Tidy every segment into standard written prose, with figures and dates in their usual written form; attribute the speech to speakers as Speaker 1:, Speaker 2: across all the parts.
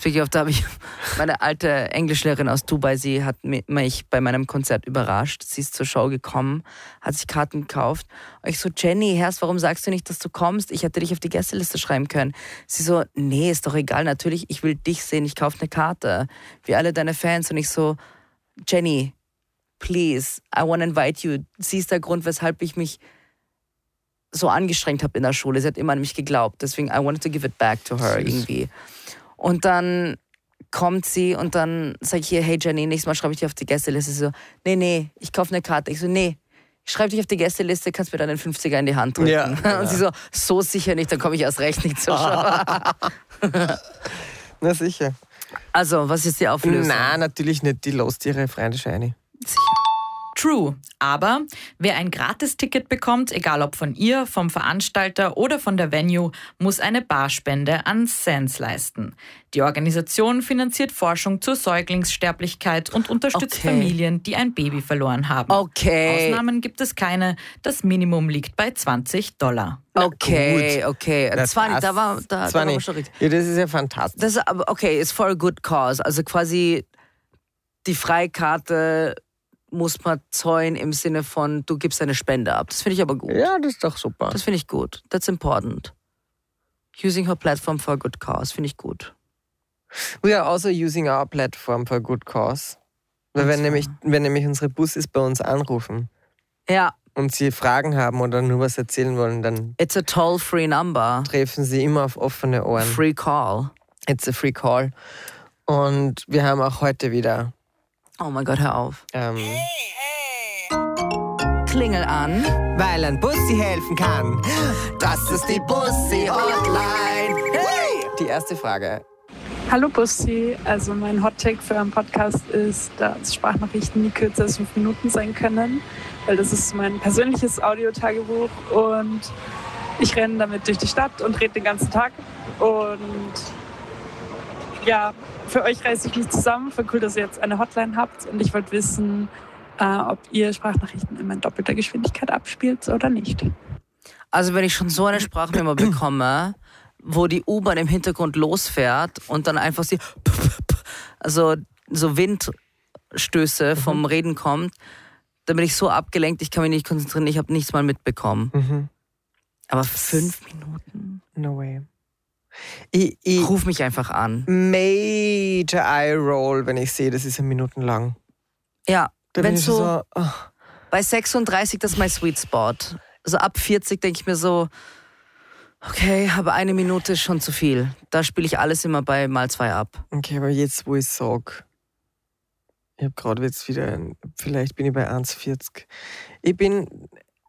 Speaker 1: Speaking of, da habe ich meine alte Englischlehrerin aus Dubai, sie hat mich bei meinem Konzert überrascht. Sie ist zur Show gekommen, hat sich Karten gekauft. Und ich so, Jenny, Herrst, warum sagst du nicht, dass du kommst? Ich hätte dich auf die Gästeliste schreiben können. Sie so, nee, ist doch egal, natürlich, ich will dich sehen, ich kaufe eine Karte. Wie alle deine Fans. Und ich so, Jenny, please, I want to invite you. Sie ist der Grund, weshalb ich mich so angestrengt habe in der Schule. Sie hat immer an mich geglaubt. Deswegen, I wanted to give it back to her irgendwie. Und dann kommt sie und dann sage ich ihr, hey Jenny, nächstes Mal schreibe ich dich auf die Gästeliste. Sie so, nee, ich kaufe eine Karte. Ich so, nee, ich schreibe dich auf die Gästeliste, kannst mir dann den 50er in die Hand drücken. Ja. Und sie so sicher nicht, dann komme ich erst recht nicht zur Show.
Speaker 2: Na sicher.
Speaker 1: Also, was ist die Auflösung?
Speaker 2: Nein, natürlich nicht. Die lost ihre Freunde Scheine.
Speaker 1: Sicher.
Speaker 3: True. Aber wer ein Gratisticket bekommt, egal ob von ihr, vom Veranstalter oder von der Venue, muss eine Barspende an SENS leisten. Die Organisation finanziert Forschung zur Säuglingssterblichkeit und unterstützt Familien, die ein Baby verloren haben.
Speaker 1: Okay.
Speaker 3: Ausnahmen gibt es keine. Das Minimum liegt bei $20.
Speaker 1: Okay.
Speaker 2: Das
Speaker 1: 20, da war schon richtig.
Speaker 2: Ja, das ist ja fantastisch.
Speaker 1: Das ist aber okay, ist for a good cause. Also quasi die Freikarte muss man zäunen im Sinne von, du gibst eine Spende ab. Das finde ich aber gut.
Speaker 2: Ja, das ist doch super.
Speaker 1: Das finde ich gut. That's important. Using her platform for a good cause, finde ich gut.
Speaker 2: We are also using our platform for a good cause. Weil wenn nämlich unsere Bussis bei uns anrufen und sie Fragen haben oder nur was erzählen wollen, dann
Speaker 1: It's a toll-free number.
Speaker 2: Treffen sie immer auf offene Ohren.
Speaker 1: Free call.
Speaker 2: It's a free call. Und wir haben auch heute wieder
Speaker 1: oh mein Gott, hör auf. Klingel an.
Speaker 2: Weil ein Bussi helfen kann. Das ist die Bussi-Hotline. Hey! Die erste Frage.
Speaker 4: Hallo Bussi, also mein Hot-Take für euren Podcast ist, dass Sprachnachrichten nie kürzer als 5 Minuten sein können, weil das ist mein persönliches Audiotagebuch und ich renne damit durch die Stadt und rede den ganzen Tag und ja, für euch reiße ich mich zusammen. Voll cool, dass ihr jetzt eine Hotline habt. Und ich wollte wissen, ob ihr Sprachnachrichten immer in doppelter Geschwindigkeit abspielt oder nicht.
Speaker 1: Also wenn ich schon so eine Sprachmemo bekomme, wo die U-Bahn im Hintergrund losfährt und dann einfach also so Windstöße vom Reden kommt, dann bin ich so abgelenkt, ich kann mich nicht konzentrieren, ich habe nichts mal mitbekommen. Aber 5 Minuten?
Speaker 2: No way.
Speaker 1: Ich ruf mich einfach an.
Speaker 2: Major Eye Roll, wenn ich sehe, das ist 1 Minute lang.
Speaker 1: Ja,
Speaker 2: da
Speaker 1: wenn so bei 36, das ist mein Sweet Spot. Also ab 40 denke ich mir so, okay, aber 1 Minute ist schon zu viel. Da spiele ich alles immer bei mal 2 ab.
Speaker 2: Okay, aber jetzt, wo ich sage, ich habe gerade jetzt wieder, vielleicht bin ich bei 1,40. Ich bin,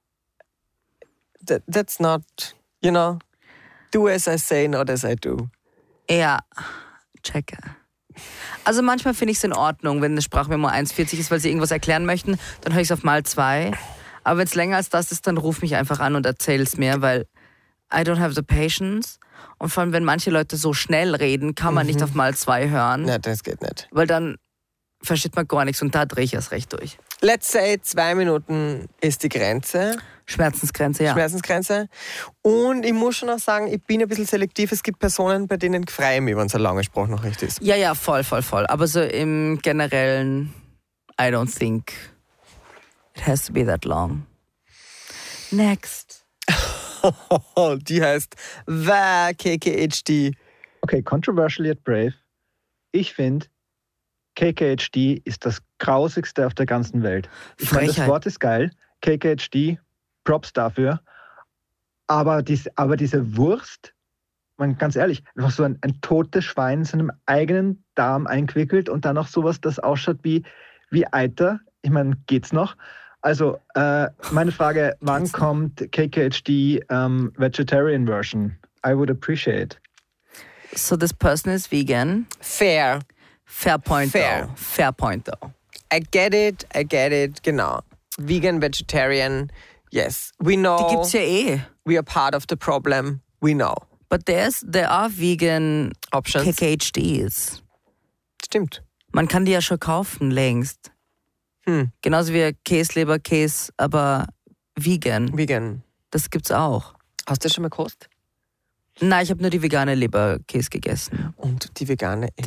Speaker 2: that's not, you know, do as I say, not as I do.
Speaker 1: Ja, checke. Also manchmal finde ich es in Ordnung, wenn eine Sprachmemo 1,40 ist, weil sie irgendwas erklären möchten, dann höre ich es auf mal 2. Aber wenn es länger als das ist, dann ruf mich einfach an und erzähl es mir, weil I don't have the patience. Und vor allem, wenn manche Leute so schnell reden, kann man nicht auf mal 2 hören.
Speaker 2: Nein, das geht nicht.
Speaker 1: Weil dann versteht man gar nichts und da drehe ich erst recht durch.
Speaker 2: Let's say 2 Minuten ist die Grenze.
Speaker 1: Schmerzensgrenze, ja.
Speaker 2: Schmerzensgrenze. Und ich muss schon auch sagen, ich bin ein bisschen selektiv. Es gibt Personen, bei denen freue ich mich, wenn es eine lange Sprachnachricht ist.
Speaker 1: Ja, voll. Aber so im Generellen, I don't think it has to be that long. Next.
Speaker 2: Die heißt The KKHD.
Speaker 5: Okay, controversial yet brave. Ich finde, KKHD ist das Grausigste auf der ganzen Welt. Ich meine, das Wort ist geil. KKHD, Props dafür. Aber diese Wurst, man, ganz ehrlich, einfach so ein totes Schwein in seinem eigenen Darm eingewickelt und dann noch sowas, das ausschaut wie Eiter. Ich meine, geht's noch? Also, meine Frage, wann kommt KKHD Vegetarian Version? I would appreciate.
Speaker 1: So this person is vegan?
Speaker 2: Fair point
Speaker 1: though.
Speaker 2: I get it, genau. Vegan, vegetarian, yes. We know.
Speaker 1: Die gibt's ja eh.
Speaker 2: We are part of the problem, we know.
Speaker 1: But there are vegan
Speaker 2: options.
Speaker 1: KKHDs.
Speaker 2: Stimmt.
Speaker 1: Man kann die ja schon kaufen, längst. Genauso wie Käse, aber vegan.
Speaker 2: Vegan.
Speaker 1: Das gibt's auch.
Speaker 2: Hast du das schon mal gekostet?
Speaker 1: Nein, ich habe nur die vegane Leberkäse gegessen.
Speaker 2: Und die vegane?